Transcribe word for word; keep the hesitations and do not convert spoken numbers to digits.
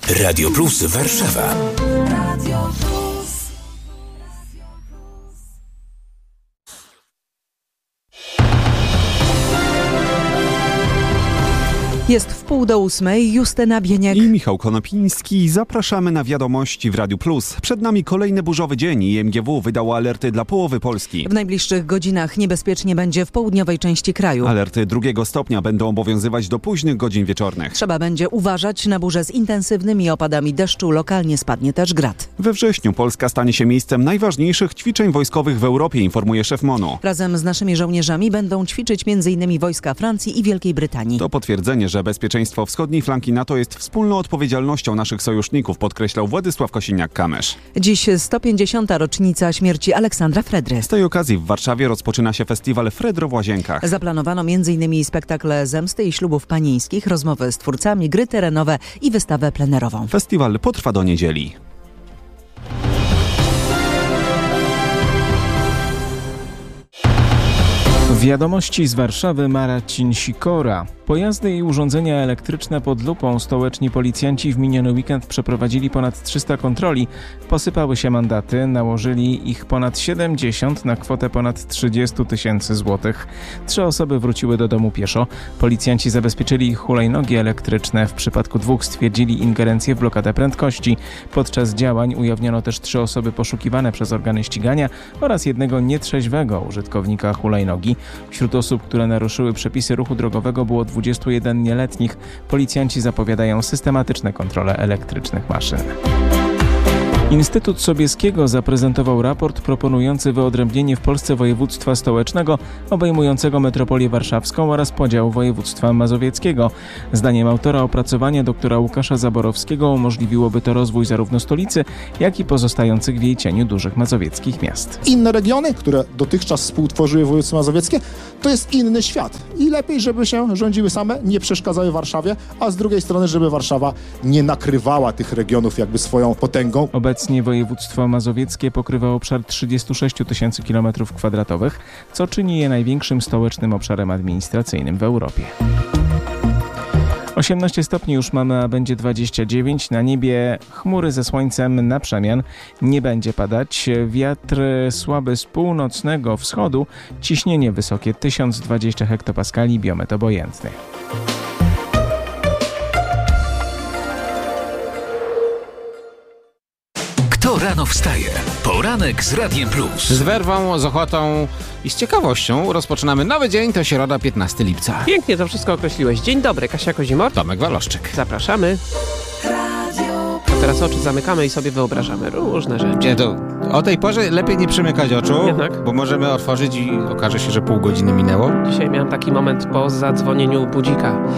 Radio Plus Warszawa. Jest w pół do ósmej, Justyna Bieniek i Michał Konopiński. Zapraszamy na wiadomości w Radiu Plus. Przed nami kolejny burzowy dzień i M G W wydało alerty dla połowy Polski. W najbliższych godzinach niebezpiecznie będzie w południowej części kraju. Alerty drugiego stopnia będą obowiązywać do późnych godzin wieczornych. Trzeba będzie uważać na burze z intensywnymi opadami deszczu. Lokalnie spadnie też grad. We wrześniu Polska stanie się miejscem najważniejszych ćwiczeń wojskowych w Europie, informuje szef M O N u. Razem z naszymi żołnierzami będą ćwiczyć między innymi wojska Francji i Wielkiej Brytanii. To potwierdzenie, że bezpieczeństwo wschodniej flanki NATO jest wspólną odpowiedzialnością naszych sojuszników, podkreślał Władysław Kosiniak-Kamysz. Dziś sto pięćdziesiąta rocznica śmierci Aleksandra Fredry. Z tej okazji w Warszawie rozpoczyna się festiwal Fredro w Łazienkach. Zaplanowano między innymi spektakle zemsty i ślubów panieńskich, rozmowy z twórcami, gry terenowe i wystawę plenerową. Festiwal potrwa do niedzieli. Wiadomości z Warszawy, Marcin Sikora. Pojazdy i urządzenia elektryczne pod lupą. Stołeczni policjanci w miniony weekend przeprowadzili ponad trzysta kontroli. Posypały się mandaty, nałożyli ich ponad siedemdziesiąt na kwotę ponad trzydzieści tysięcy złotych. Trzy osoby wróciły do domu pieszo. Policjanci zabezpieczyli ich hulajnogi elektryczne. W przypadku dwóch stwierdzili ingerencję w blokadę prędkości. Podczas działań ujawniono też trzy osoby poszukiwane przez organy ścigania oraz jednego nietrzeźwego użytkownika hulajnogi. Wśród osób, które naruszyły przepisy ruchu drogowego było dwudziestu jeden nieletnich. Policjanci zapowiadają systematyczne kontrole elektrycznych maszyn. Instytut Sobieskiego zaprezentował raport proponujący wyodrębnienie w Polsce województwa stołecznego obejmującego metropolię warszawską oraz podział województwa mazowieckiego. Zdaniem autora opracowania doktora Łukasza Zaborowskiego umożliwiłoby to rozwój zarówno stolicy, jak i pozostających w jej cieniu dużych mazowieckich miast. Inne regiony, które dotychczas współtworzyły województwo mazowieckie, to jest inny świat. I lepiej, żeby się rządziły same, nie przeszkadzały Warszawie, a z drugiej strony, żeby Warszawa nie nakrywała tych regionów jakby swoją potęgą. Obecnie województwo mazowieckie pokrywa obszar trzydzieści sześć tysięcy kilometrów kwadratowych, co czyni je największym stołecznym obszarem administracyjnym w Europie. osiemnaście stopni już mamy, a będzie dwadzieścia dziewięć. Na niebie chmury ze słońcem na przemian. Nie będzie padać. Wiatr słaby z północnego wschodu. Ciśnienie wysokie tysiąc dwadzieścia hektopaskali. Biometr obojętny. Kto rano wstaje? Poranek z Radiem Plus. Z werwą, z ochotą i z ciekawością rozpoczynamy nowy dzień, to środa piętnastego lipca. Pięknie to wszystko określiłeś. Dzień dobry, Kasia Kozimor. Tomek Waloszczyk. Zapraszamy. A teraz oczy zamykamy i sobie wyobrażamy różne rzeczy. Nie, to o tej porze lepiej nie przymykać oczu, Jednak. bo możemy otworzyć i okaże się, że pół godziny minęło. Dzisiaj miałem taki moment po zadzwonieniu budzika.